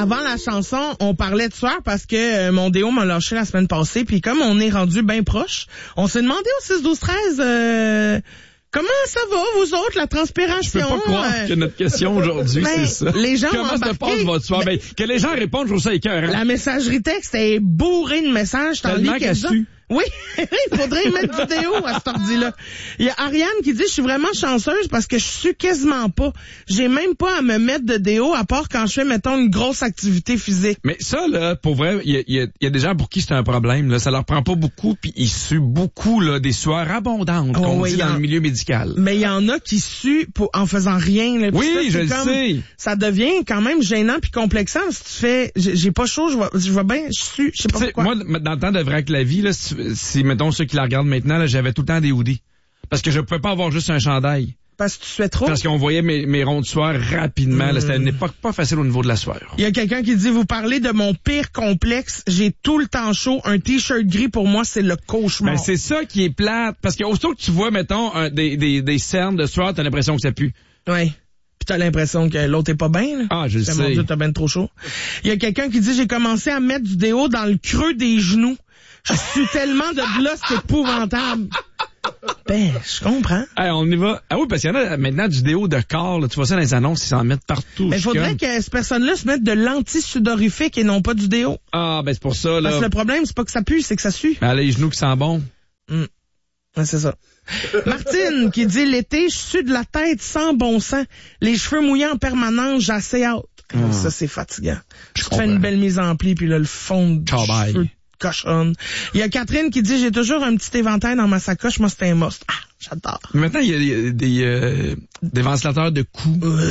avant la chanson, on parlait de sueur parce que mon déo m'a lâché la semaine passée, puis comme on est rendu bien proche, on s'est demandé au 6-12-13 comment ça va, vous autres, la transpiration? Je peux pas croire que notre question aujourd'hui, c'est ça. Les gens comment se passe votre soir? Ben, que les gens répondent, je trouve ça écœurant. La messagerie texte est bourrée de messages. Tellement qu'elle sue. Oui, il faudrait y mettre du déo à cet ordi-là. Il y a Ariane qui dit, je suis vraiment chanceuse parce que je sue quasiment pas. J'ai même pas à me mettre de déo à part quand je fais, mettons, une grosse activité physique. Mais ça, là, pour vrai, il y a des gens pour qui c'est un problème, là. Ça leur prend pas beaucoup, puis ils suent beaucoup, là, des sueurs abondantes, qu'on dit dans le milieu médical. Mais il y en a qui suent en faisant rien, là. Oui, je le sais. Ça devient quand même gênant puis complexant. Si tu fais, j'ai pas chaud, je vais bien, je sue, je sais pas pourquoi. Moi, dans le temps de Vrac la vie, là, si, mettons, ceux qui la regardent maintenant, là, j'avais tout le temps des hoodies. Parce que je pouvais pas avoir juste un chandail. Parce que tu suais trop? Parce qu'on voyait mes ronds de sueur rapidement. Là, c'était une époque pas facile au niveau de la sueur. Il y a quelqu'un qui dit, vous parlez de mon pire complexe. J'ai tout le temps chaud. Un t-shirt gris, pour moi, c'est le cauchemar. Ben, c'est ça qui est plate. Parce que aussitôt que tu vois, mettons, des cernes de sueur, t'as l'impression que ça pue. Oui. Puis t'as l'impression que l'autre est pas bien, là. Ah, je le sais. Mon Dieu, t'as bien trop chaud. Il y a quelqu'un qui dit, j'ai commencé à mettre du déo dans le creux des genoux. Je suis tellement de gloss, c'est épouvantable. Ben, je comprends. Hey, on y va. Ah oui, parce qu'il y en a maintenant du déo de corps, là. Tu vois ça dans les annonces, ils s'en mettent partout. Mais il faudrait que cette personne-là se mette de l'anti-sudorifique et non pas du déo. Ah, ben c'est pour ça, là. Parce que le problème, c'est pas que ça pue, c'est que ça sue. Ben, les genoux qui sentent bon. Ouais, c'est ça. Martine qui dit, l'été, je sue de la tête sans bon sens. Les cheveux mouillés en permanence, j'ai assez hâte. Ça, c'est fatigant. Tu fais une belle mise en pli, puis là, le fond de cheveux cochonne. Il y a Catherine qui dit, j'ai toujours un petit éventail dans ma sacoche, moi c'est un must. Ah, j'adore. Mais maintenant, il y a des ventilateurs de cou.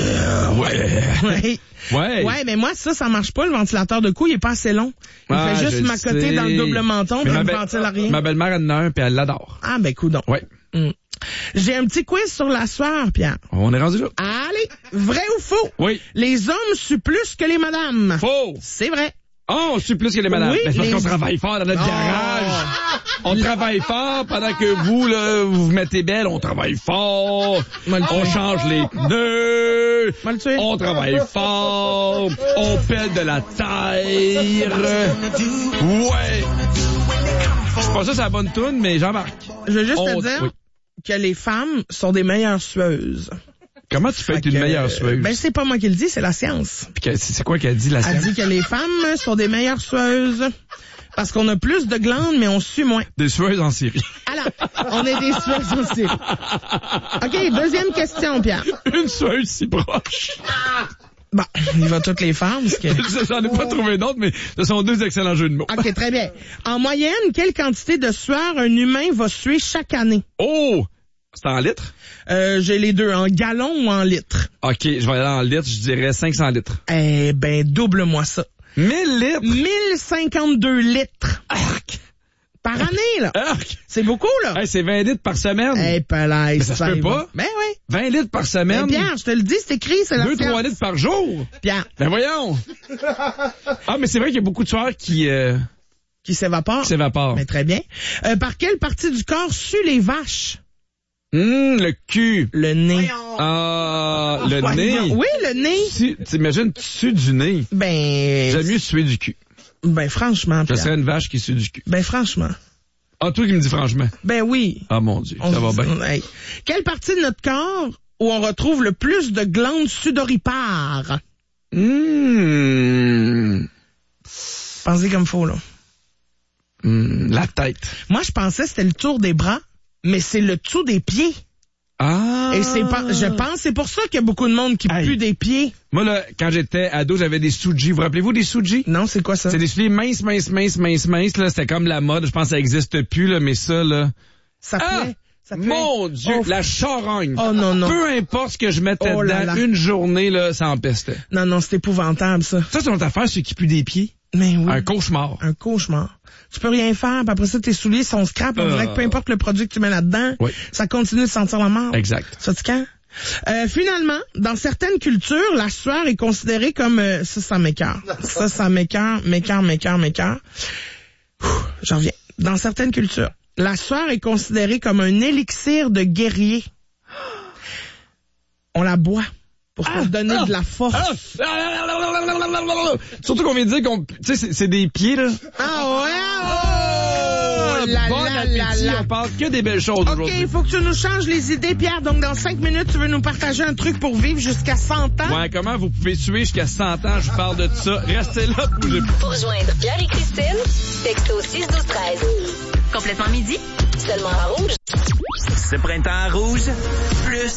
Ouais. Ouais. Ouais, mais moi, ça marche pas, le ventilateur de cou, il est pas assez long. Il fait juste m'accoter dans le double menton, puis il me ventile à rien. Ma belle-mère en a un, puis elle l'adore. Ah, ben, coudonc. Ouais. J'ai un petit quiz sur la sueur, Pierre. On est rendu là. Allez, vrai ou faux? Oui. Les hommes suent plus que les madames. Faux. C'est vrai. Oh, on suit plus que les madames. Oui, ben, c'est parce qu'on travaille fort dans notre garage. On travaille fort pendant que vous, là, vous mettez belle. On travaille fort. On change les pneus. On travaille fort. On pèle de la terre. Ouais. Je sais pas ça, c'est la bonne toune, mais j'embarque. Je veux juste te dire que les femmes sont des meilleures sueuses. Comment tu peux être une meilleure sueuse? Ben, c'est pas moi qui le dis, c'est la science. Puis c'est quoi qu'elle dit, la science? Elle dit que les femmes sont des meilleures sueuses. Parce qu'on a plus de glandes, mais on sue moins. Des sueuses en série. Alors, on est des sueuses en série. OK, deuxième question, Pierre. Une sueuse si proche. Bon, il va toutes les faire, parce que... J'en ai pas trouvé d'autres, mais ce sont deux excellents jeux de mots. OK, très bien. En moyenne, quelle quantité de sueur un humain va suer chaque année? Oh! C'est en litres? J'ai les deux, en gallons ou en litres. OK, je vais aller en litres, je dirais 500 litres. Eh ben, double-moi ça. 1000 litres? 1052 litres. Arc! Par année, là. Arc! C'est beaucoup, là. Hey, c'est 20 litres par semaine. Eh, palais, mais ça se peut pas. Ben oui. 20 litres par semaine. Mais Pierre, je te le dis, c'est écrit, c'est la science. 2-3 litres par jour. Pierre. Ben voyons. Ah, mais c'est vrai qu'il y a beaucoup de sueur qui s'évaporent. Mais très bien. Par quelle partie du corps suent les vaches? Le cul. Le nez. Ah, le nez. Oui, le nez. T'imagines, tu sues du nez. Ben... J'aime mieux suer du cul. Ben, franchement, Pierre. Je serais une vache qui sue du cul. Ben, franchement. Ah, toi qui me dis franchement. Ben oui. Ah, mon Dieu, ça va bien. Hey. Quelle partie de notre corps où on retrouve le plus de glandes sudoripares? Pensez comme faut, là. La tête. Moi, je pensais que c'était le tour des bras, mais c'est le dessous des pieds. Ah! Et c'est pas, je pense, c'est pour ça qu'il y a beaucoup de monde qui pue des pieds. Moi, là, quand j'étais ado, j'avais des Suji. Vous rappelez-vous des Suji? Non, c'est quoi ça? C'est des souliers minces, là. C'était comme la mode. Je pense que ça existe plus, là, mais ça, là. Ça plaît. Ça plaît. Mon Dieu, la charogne. Oh non, non. Peu importe ce que je mettais dedans, une journée, là, ça empestait. Non, non, c'est épouvantable, ça. Ça, c'est notre affaire, ceux qui puent des pieds. Mais oui. Un cauchemar. Un cauchemar. Tu peux rien faire, puis après ça, tes souliers sont scrap. On dirait que peu importe le produit que tu mets là-dedans, ça continue de sentir la mort. Exact. Ça, tu quand? Finalement, dans certaines cultures, la sueur est considérée comme... ça m'écoeure. Ça m'écoeure. J'en reviens. Dans certaines cultures, la sueur est considérée comme un élixir de guerrier. On la boit. pour se donner de la force. Surtout qu'on vient de dire qu'on... Tu sais, c'est des pieds, là. Ah ouais! Bon appétit, on parle que des belles choses aujourd'hui. OK, il faut que tu nous changes les idées, Pierre. Donc, dans 5 minutes, tu veux nous partager un truc pour vivre jusqu'à 100 ans? Ouais, comment vous pouvez tuer jusqu'à 100 ans? Je parle de ça. Restez là, bougez pas. Pour rejoindre Pierre et Christine, texto 6 12 13. Complètement midi, seulement à Rouge. Ce printemps à Rouge, plus